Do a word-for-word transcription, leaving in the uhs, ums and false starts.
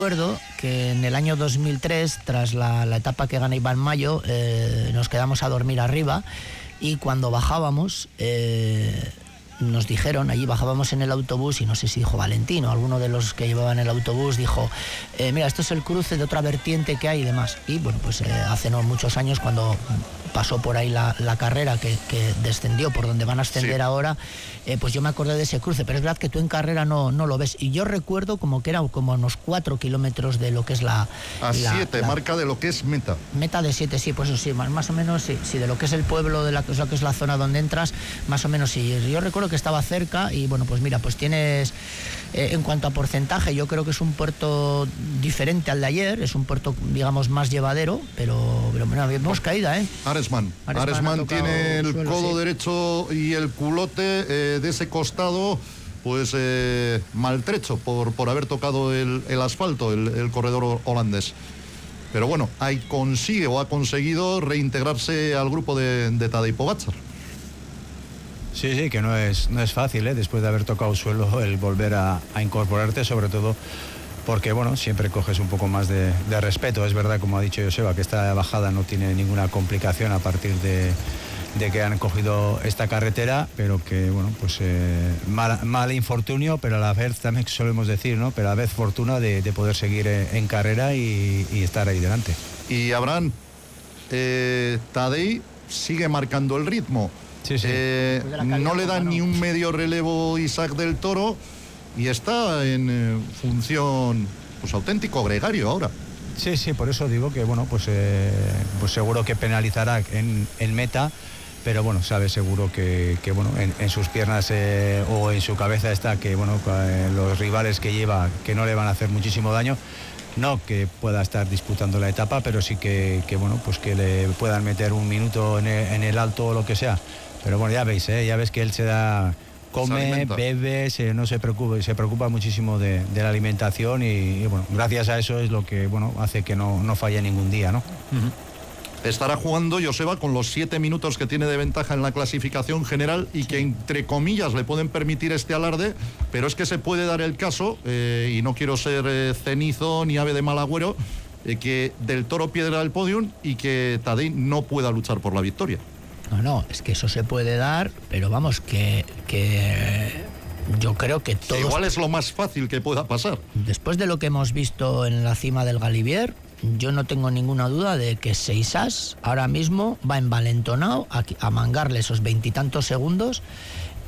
Recuerdo que en el año dos mil tres, tras la, la etapa que gana Iván Mayo, eh, nos quedamos a dormir arriba y cuando bajábamos eh, nos dijeron, allí bajábamos en el autobús y no sé si dijo Valentino, alguno de los que llevaban el autobús dijo, eh, mira, esto es el cruce de otra vertiente que hay y demás. Y bueno, pues eh, hace no muchos años cuando pasó por ahí la, la carrera que, que descendió por donde van a ascender sí. ahora, eh, pues yo me acordé de ese cruce, pero es verdad que tú en carrera no, no lo ves. Y yo recuerdo como que era como unos cuatro kilómetros de lo que es la... A la, siete, la, marca de lo que es Meta. Meta de siete, sí, pues eso sí, más, más o menos, sí, sí, de lo que es el pueblo, de la, lo que es la zona donde entras, más o menos sí. Yo recuerdo que estaba cerca y bueno, pues mira, pues tienes, eh, en cuanto a porcentaje, yo creo que es un puerto diferente al de ayer, es un puerto, digamos, más llevadero, pero, pero bueno, vemos caída, ¿eh? Aresman, Aresman, Aresman tiene el suelo, codo sí. derecho y el culote eh, de ese costado, pues eh, maltrecho por, por haber tocado el, el asfalto, el, el corredor holandés. Pero bueno, ahí consigue o ha conseguido reintegrarse al grupo de, de Tadej Pogačar. Sí, sí, que no es, no es fácil, ¿eh? Después de haber tocado suelo, el volver a, a incorporarte, sobre todo porque, bueno, siempre coges un poco más de, de respeto. Es verdad, como ha dicho Joseba, que esta bajada no tiene ninguna complicación a partir de, de que han cogido esta carretera, pero que, bueno, pues eh, mal, mal infortunio, pero a la vez también solemos decir, ¿no? Pero a la vez fortuna de, de poder seguir en carrera y, y estar ahí delante. Y Abraham, eh, Tadej sigue marcando el ritmo. Sí, sí. Eh, no le dan ni un medio relevo Isaac del Toro y está en eh, función, pues auténtico gregario ahora. Sí, sí, por eso digo que bueno, pues, eh, pues seguro que penalizará en, en meta, pero bueno, sabe seguro que, que bueno, en, en sus piernas eh, o en su cabeza está que bueno, eh, los rivales que lleva que no le van a hacer muchísimo daño. No que pueda estar disputando la etapa, pero sí que, que bueno, pues que le puedan meter un minuto en el, en el alto o lo que sea. Pero bueno, ya veis, ¿eh? ya ves que él se da, come, se bebe, se, no se preocupa, se preocupa muchísimo de, de la alimentación y, y bueno, gracias a eso es lo que bueno hace que no, no falle ningún día, ¿no? Uh-huh. Estará jugando Joseba con los siete minutos que tiene de ventaja en la clasificación general y que entre comillas le pueden permitir este alarde, pero es que se puede dar el caso, eh, y no quiero ser eh, cenizo ni ave de mal agüero, eh, que Del Toro pierda el podium y que Tadej no pueda luchar por la victoria. No, no, es que eso se puede dar, pero vamos, que, que yo creo que todos... Sí, igual es lo más fácil que pueda pasar. Después de lo que hemos visto en la cima del Galibier, yo no tengo ninguna duda de que Seixas ahora mismo va envalentonado a, a mangarle esos veintitantos segundos